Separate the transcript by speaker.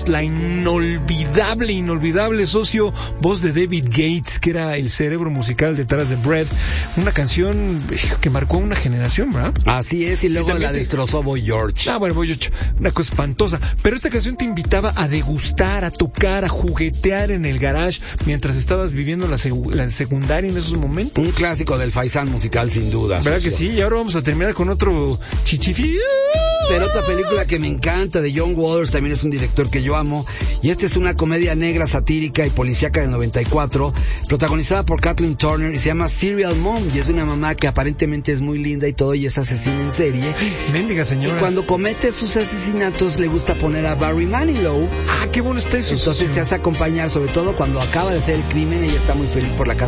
Speaker 1: la inolvidable socio, voz de David Gates, que era el cerebro musical detrás de Bread. Una canción que marcó una generación, ¿verdad?
Speaker 2: Así es, y luego la destrozó Boy George.
Speaker 1: Bueno, Boy George, una cosa espantosa. Pero esta canción te invitaba a degustar, a tocar, a juguetear en el garage mientras estabas viviendo la secundaria en esos momentos.
Speaker 2: Un clásico del faisán musical, sin duda.
Speaker 1: ¿Verdad que sí? Y ahora vamos a terminar con otro chichifi.
Speaker 2: Pero otra película que me encanta, de John Waters, también es un director que yo amo, y esta es una comedia negra, satírica y policíaca del 94, protagonizada por Kathleen Turner, y se llama Serial Mom, y es una mamá que aparentemente es muy linda y todo, y es asesina en serie.
Speaker 1: Mendiga señora.
Speaker 2: Y cuando comete sus asesinatos le gusta poner a Barry Manilow.
Speaker 1: Qué bueno está eso.
Speaker 2: Entonces se hace acompañar, sobre todo cuando acaba de hacer el crimen, ella está muy feliz por la casa